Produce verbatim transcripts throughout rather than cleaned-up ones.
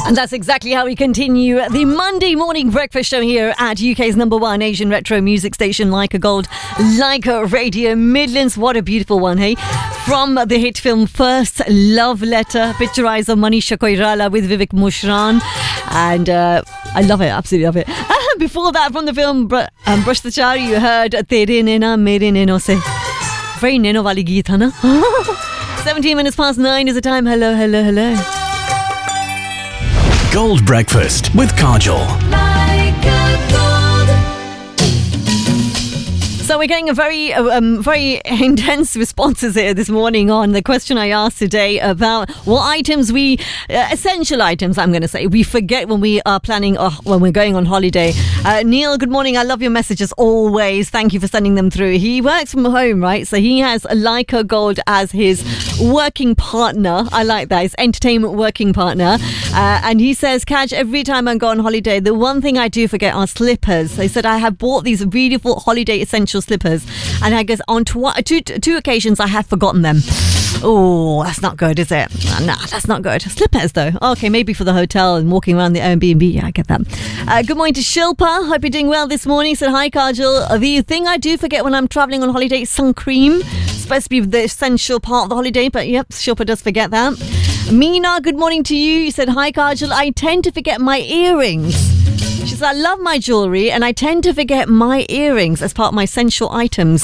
And that's exactly how we continue the Monday morning breakfast show here at U K's number one Asian retro music station, Leica Gold, Leica Radio Midlands. What a beautiful one, hey? From the hit film First Love Letter, picturized of Manisha Koirala with Vivek Mushran. And uh, I love it, absolutely love it. Before that, from the film Br- um, Brush the Chari, you heard Tere Nena Mere Neno Se. Very Neno wali geet, hai na? seventeen minutes past nine is the time. Hello, hello, hello. Gold Breakfast with Kajol. So we're getting a very, um, very intense responses here this morning on the question I asked today about what items we, uh, essential items, I'm going to say, we forget when we are planning or when we're going on holiday. Uh, Neil, good morning. I love your messages always. Thank you for sending them through. He works from home, right? So he has Leica Gold as his working partner. I like that. His entertainment working partner. Uh, and he says, Kaj, every time I go on holiday, the one thing I do forget are slippers. They said, I have bought these beautiful holiday essential slippers, and I guess on tw- two, two occasions I have forgotten them. Oh, that's not good, is it? Nah, that's not good. Slippers though. Okay, maybe for the hotel and walking around the Airbnb. Yeah, I get that. Uh, good morning to Shilpa. Hope you're doing well this morning. Said, hi Kajal. The thing I do forget when I'm travelling on holiday is sun cream. It's supposed to be the essential part of the holiday, but yep, Shilpa does forget that. Meena, good morning to you. You said, hi Kajal. I tend to forget my earrings. She said, I love my jewellery and I tend to forget my earrings as part of my essential items.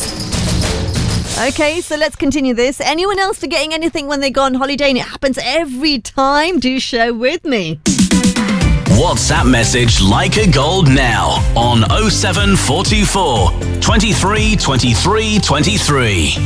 Okay, so let's continue this. Anyone else forgetting anything when they go on holiday and it happens every time? Do share with me. WhatsApp message Leica Gold now on oh seven four two four, twenty-three twenty-three twenty-three.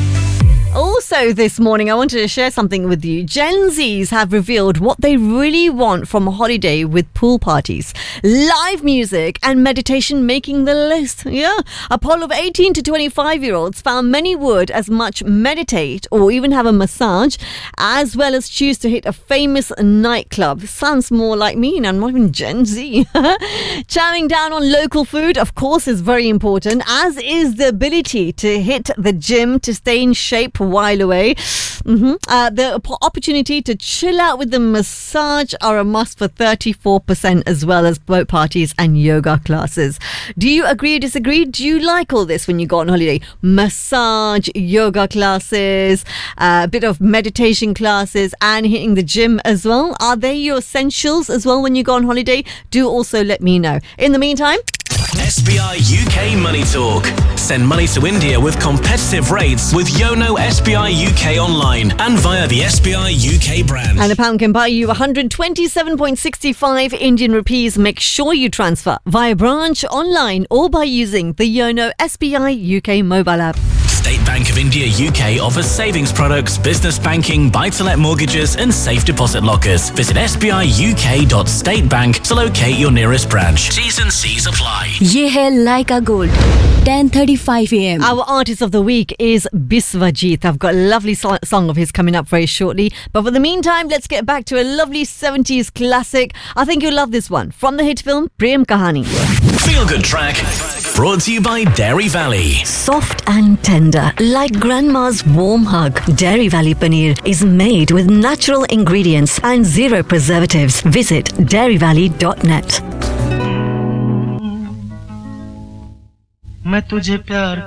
Also this morning, I wanted to share something with you. Gen Zs have revealed what they really want from a holiday with pool parties. Live music and meditation making the list. Yeah. A poll of eighteen to twenty-five year olds found many would as much meditate or even have a massage, as well as choose to hit a famous nightclub. Sounds more like me, and I'm not even Gen Z. Chowing down on local food, of course, is very important, as is the ability to hit the gym to stay in shape while away. Mm-hmm. Uh, the opportunity to chill out with the massage are a must for thirty-four percent, as well as boat parties and yoga classes. Do you agree or disagree? Do you like all this when you go on holiday? Massage, yoga classes, a uh, bit of meditation classes, and hitting the gym as well. Are they your essentials as well when you go on holiday? Do also let me know. In the meantime, S B I U K Money Talk. Send money to India with competitive rates with Yono S B I U K online and via the S B I U K brand. And a pound can buy you one hundred twenty-seven point six five Indian rupees. Make sure you transfer via branch, online, or by using the Yono S B I U K mobile app. State Bank of India U K offers savings products, business banking, buy-to-let mortgages and safe deposit lockers. Visit s b i u k dot state bank to locate your nearest branch. T's and C's apply. Ye hai Leica Gold, ten thirty-five a m. Our artist of the week is Biswajit. I've got a lovely so- song of his coming up very shortly. But for the meantime, let's get back to a lovely seventies classic. I think you'll love this one. From the hit film Prem Kahani. Feel Good track. Brought to you by Dairy Valley. Soft and tender, like grandma's warm hug. Dairy Valley Paneer is made with natural ingredients and zero preservatives. Visit dairy valley dot net. मैं तुझे प्यार